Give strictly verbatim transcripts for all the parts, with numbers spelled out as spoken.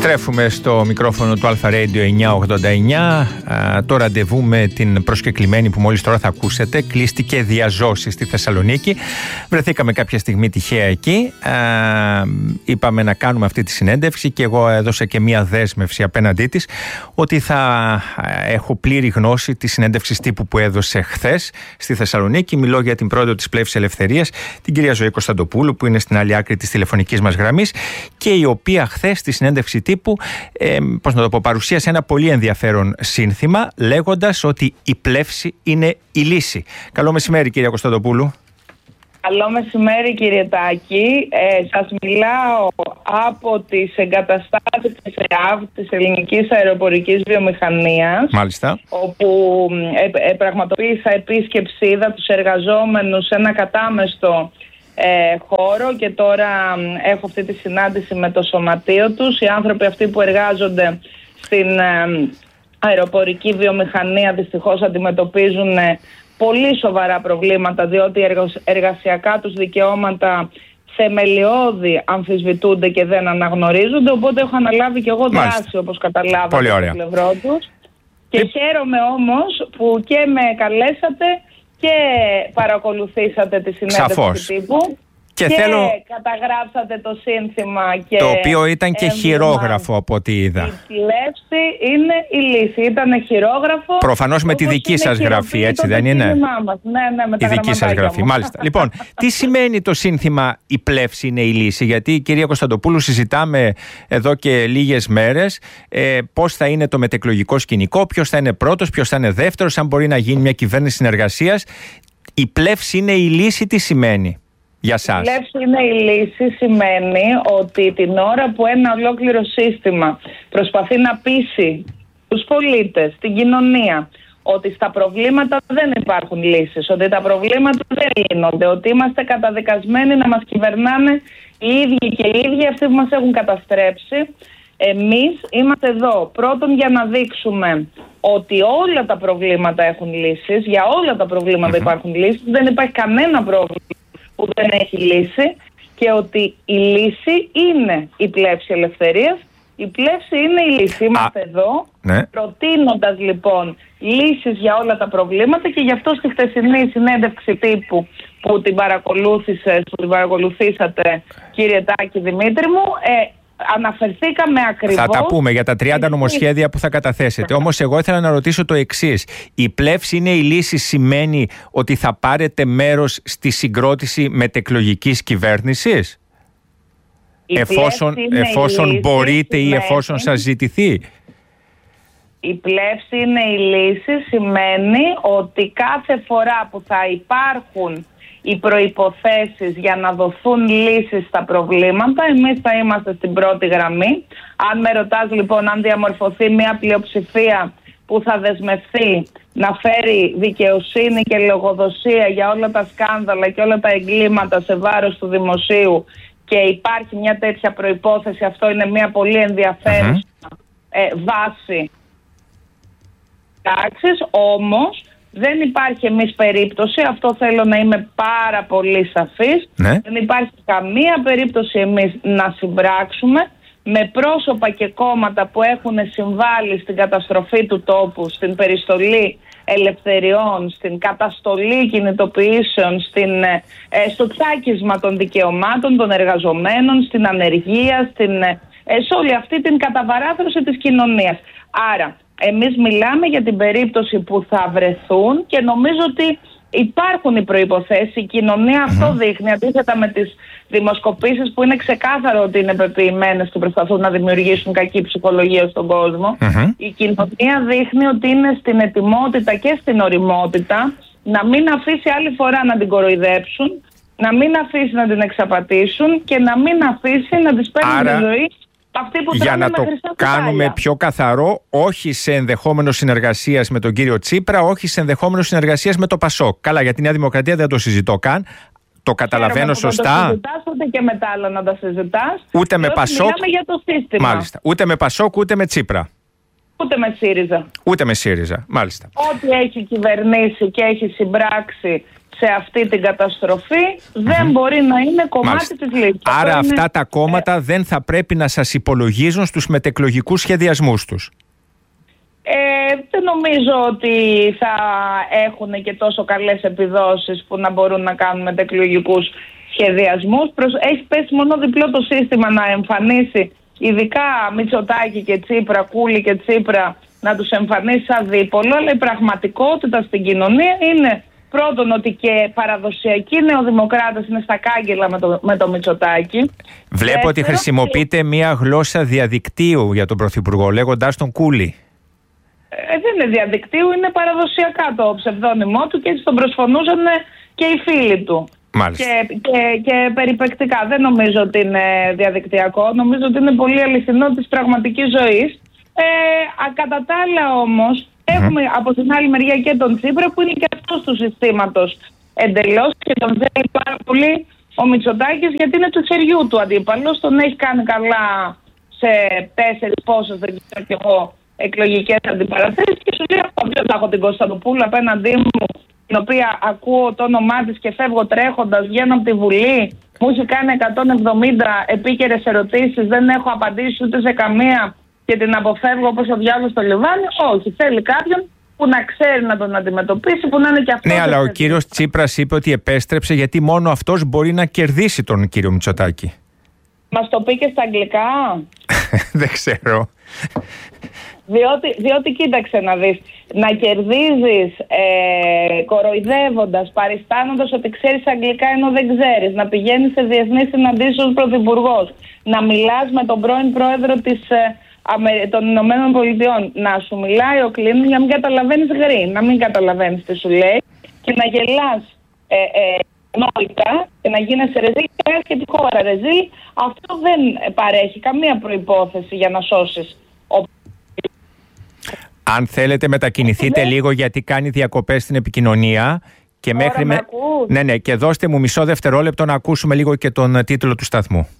Επιστρέφουμε στο μικρόφωνο του Αλφα Radio εννιακόσια ογδόντα εννιά. Το ραντεβού με την προσκεκλημένη που μόλις τώρα θα ακούσετε κλείστηκε διαζώσεις στη Θεσσαλονίκη. Βρεθήκαμε κάποια στιγμή τυχαία εκεί. Α, είπαμε να κάνουμε αυτή τη συνέντευξη και εγώ έδωσα και μία δέσμευση απέναντί της ότι θα έχω πλήρη γνώση της συνέντευξης τύπου που έδωσε χθες στη Θεσσαλονίκη. Μιλώ για την πρόεδρο της Πλεύσης Ελευθερίας, την κυρία Ζωή Κωνσταντοπούλου, που είναι στην άλλη άκρη της τηλεφωνικής μας γραμμής και η οποία χθες στη συνέντευξη τύπου ε, πώς να το πω, παρουσίασε ένα πολύ ενδιαφέρον σύνθημα λέγοντας ότι η πλεύση είναι η λύση. Καλό μεσημέρι, κυρία Κωνσταντοπούλου. Καλό μεσημέρι, κύριε Τάκη. Ε, σας μιλάω από τις εγκαταστάσεις της ΕΑΒ, της Ελληνικής Αεροπορικής Βιομηχανίας. Μάλιστα. Όπου ε, ε, πραγματοποίησα επίσκεψη, είδα τους εργαζόμενους σε ένα κατάμεστο ε, χώρο και τώρα ε, έχω αυτή τη συνάντηση με το σωματείο τους. Οι άνθρωποι αυτοί που εργάζονται στην ε, αεροπορική βιομηχανία δυστυχώς αντιμετωπίζουν ε, πολύ σοβαρά προβλήματα, διότι εργασιακά τους δικαιώματα θεμελιώδη αμφισβητούνται και δεν αναγνωρίζονται, οπότε έχω αναλάβει και εγώ δράση, όπως καταλάβατε, στο πλευρό τους. Και Τι... χαίρομαι όμως που και με καλέσατε και παρακολουθήσατε τη συνέντευξη τύπου. Και, και θέλω... καταγράψατε το σύνθημα και το οποίο ήταν και έμβλημα. Χειρόγραφο από ό,τι είδα. Η πλεύση είναι η λύση. Ήταν χειρόγραφο. Προφανώς με τη δική σας γραφή, έτσι δεν είναι? Ναι, ναι, με η τα δική σας γραφή, μάλιστα. Λοιπόν, τι σημαίνει το σύνθημα η πλεύση είναι η λύση? Γιατί η κυρία Κωνσταντοπούλου συζητάμε εδώ και λίγες μέρες ε, πώς θα είναι το μετεκλογικό σκηνικό, ποιος θα είναι πρώτος, ποιος θα είναι δεύτερος, αν μπορεί να γίνει μια κυβέρνηση συνεργασίας. Η πλεύση είναι η λύση, τι σημαίνει για σας? Η πλεύση είναι η λύση σημαίνει ότι την ώρα που ένα ολόκληρο σύστημα προσπαθεί να πείσει τους πολίτες, την κοινωνία, ότι στα προβλήματα δεν υπάρχουν λύσεις, ότι τα προβλήματα δεν λύνονται, ότι είμαστε καταδικασμένοι να μας κυβερνάνε οι ίδιοι και οι ίδιοι αυτοί που μας έχουν καταστρέψει, εμείς είμαστε εδώ πρώτον για να δείξουμε ότι όλα τα προβλήματα έχουν λύσεις, για όλα τα προβλήματα mm-hmm. υπάρχουν λύσεις, δεν υπάρχει κανένα πρόβλημα που δεν έχει λύση και ότι η λύση είναι η πλεύση ελευθερίας, η πλεύση είναι η λύση. Είμαστε εδώ ναι. προτείνοντας λοιπόν λύσεις για όλα τα προβλήματα και γι' αυτό στη χτεσινή συνέντευξη τύπου που την παρακολούθησες, που την παρακολουθήσατε, κύριε Τάκη Δημήτρη μου, ε, αναφερθήκαμε ακριβώς. Θα τα πούμε για τα τριάντα νομοσχέδια που θα καταθέσετε. Όμως εγώ ήθελα να ρωτήσω το εξής. Η πλεύση είναι η λύση σημαίνει ότι θα πάρετε μέρος στη συγκρότηση μετεκλογικής κυβέρνησης? Η εφόσον εφόσον λύση, μπορείτε σημαίνει, ή εφόσον σας ζητηθεί. Η πλεύση είναι η λύση σημαίνει ότι κάθε φορά που θα υπάρχουν οι προϋποθέσεις για να δοθούν λύσεις στα προβλήματα, εμείς θα είμαστε στην πρώτη γραμμή. Αν με ρωτάς λοιπόν αν διαμορφωθεί μια πλειοψηφία που θα δεσμευθεί να φέρει δικαιοσύνη και λογοδοσία για όλα τα σκάνδαλα και όλα τα εγκλήματα σε βάρος του δημοσίου και υπάρχει μια τέτοια προϋπόθεση, αυτό είναι μια πολύ ενδιαφέρουσα uh-huh. ε, βάση τάξης, όμως δεν υπάρχει εμείς περίπτωση, αυτό θέλω να είμαι πάρα πολύ σαφής, ναι. δεν υπάρχει καμία περίπτωση εμείς να συμπράξουμε με πρόσωπα και κόμματα που έχουν συμβάλει στην καταστροφή του τόπου, στην περιστολή ελευθεριών, στην καταστολή κινητοποιήσεων, στην, ε, στο τσάκισμα των δικαιωμάτων των εργαζομένων, στην ανεργία, στην, ε, σε όλη αυτή την καταβαράθρωση της κοινωνίας. Άρα, εμείς μιλάμε για την περίπτωση που θα βρεθούν και νομίζω ότι υπάρχουν οι προϋποθέσεις. Η κοινωνία mm-hmm. αυτό δείχνει, αντίθετα με τις δημοσκοπήσεις που είναι ξεκάθαρο ότι είναι πεποιημένες και προσπαθούν να δημιουργήσουν κακή ψυχολογία στον κόσμο. Mm-hmm. Η κοινωνία δείχνει ότι είναι στην ετοιμότητα και στην ωριμότητα να μην αφήσει άλλη φορά να την κοροϊδέψουν, να μην αφήσει να την εξαπατήσουν και να μην αφήσει να της παίρνει Άρα... τη ζωή. Για να το κάνουμε πάλια. Πιο καθαρό, όχι σε ενδεχόμενο συνεργασίας με τον κύριο Τσίπρα, όχι σε ενδεχόμενο συνεργασίας με το Πασόκ. Καλά, για τη Νέα Δημοκρατία δεν το συζητώ καν. Το καταλαβαίνω Χαίρομαι σωστά. Να το συζητάς, ούτε και με τα άλλα να τα συζητάς. Ούτε με Πασόκ. Μιλάμε για το σύστημα. Μάλιστα. Ούτε με Πασόκ, ούτε με Τσίπρα. Ούτε με ΣΥΡΙΖΑ. Ούτε με ΣΥΡΙΖΑ, μάλιστα. Ό,τι έχει κυβερνήσει και έχει συμπράξει σε αυτή την καταστροφή δεν mm-hmm. μπορεί να είναι κομμάτι Μάλιστα. της λύσης. Άρα Αυτό αυτά είναι... τα κόμματα ε... δεν θα πρέπει να σας υπολογίζουν στους μετεκλογικούς σχεδιασμούς τους. Ε, δεν νομίζω ότι θα έχουν και τόσο καλές επιδόσεις που να μπορούν να κάνουν μετεκλογικούς σχεδιασμούς. Έχει πέσει μόνο διπλό το σύστημα να εμφανίσει, ειδικά Μητσοτάκη και Τσίπρα, Κούλη και Τσίπρα, να τους εμφανίσει σαν δίπολο, αλλά η πραγματικότητα στην κοινωνία είναι πρώτον ότι και παραδοσιακοί νεοδημοκράτες είναι στα κάγκελα με το, με το Μητσοτάκη. Βλέπω ε, ότι χρησιμοποιείται μία γλώσσα διαδικτύου για τον Πρωθυπουργό, λέγοντας τον Κούλη. Ε, δεν είναι διαδικτύου, είναι παραδοσιακά το ψευδόνυμό του και έτσι τον προσφωνούσαν και οι φίλοι του. Μάλιστα. Και, και, και περιπεκτικά. Δεν νομίζω ότι είναι διαδικτυακό, νομίζω ότι είναι πολύ αληθινό της πραγματικής ζωής. Ε, κατά τα άλλα όμως, mm-hmm. έχουμε από την άλλη μεριά και τον Τσίπρα που είναι και αυτός του συστήματος εντελώς και τον θέλει πάρα πολύ ο Μητσοτάκης γιατί είναι του χεριού του αντίπαλος. Τον έχει κάνει καλά σε τέσσερις πόσες, δεν ξέρω κι εγώ, εκλογικές αντιπαραθέσεις και σου λέει αυτό. Δεν θα έχω την Κωνσταντοπούλου απέναντί μου, την οποία ακούω το όνομά της και φεύγω τρέχοντας, βγαίνω από τη Βουλή. Μου έχει κάνει εκατόν εβδομήντα επίκαιρες ερωτήσεις, δεν έχω απαντήσει ούτε σε καμία και την αποφεύγω όπως ο διάβολος στο λιβάνι. Όχι, θέλει κάποιον που να ξέρει να τον αντιμετωπίσει, που να είναι και αυτός. Ναι, αλλά ο κύριος Τσίπρας είπε ότι επέστρεψε γιατί μόνο αυτός μπορεί να κερδίσει τον κύριο Μητσοτάκη. Μας το πει και στα αγγλικά. Δεν ξέρω. Διότι, διότι κοίταξε να δεις, να κερδίζεις ε, κοροϊδεύοντας, παριστάνοντας ότι ξέρεις αγγλικά ενώ δεν ξέρεις, να πηγαίνεις σε διεθνείς συναντήσεις ως πρωθυπουργός, να μιλάς με τον πρώην πρόεδρο της, ε, των Ηνωμένων Πολιτειών, να σου μιλάει ο Κλίντον για να μην καταλαβαίνεις γρή, να μην καταλαβαίνεις τι σου λέει και να γελάς ε, ε, νόητα και να γίνεσαι ρεζίλ και και τη χώρα ρεζίλ, αυτό δεν παρέχει καμία προϋπόθεση για να σώσεις. Αν θέλετε μετακινηθείτε ναι. λίγο γιατί κάνει διακοπές στην επικοινωνία και Τώρα μέχρι με... Ναι, ναι, και δώστε μου μισό δευτερόλεπτο να ακούσουμε λίγο και τον τίτλο του σταθμού.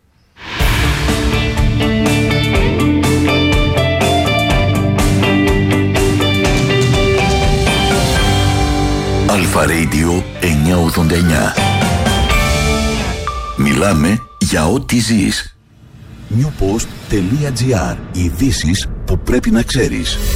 Αλφα Radio εννιακόσια ογδόντα εννιά. Μιλάμε για ό,τι ζεις. newpost.gr. Ειδήσεις που πρέπει να ξέρεις.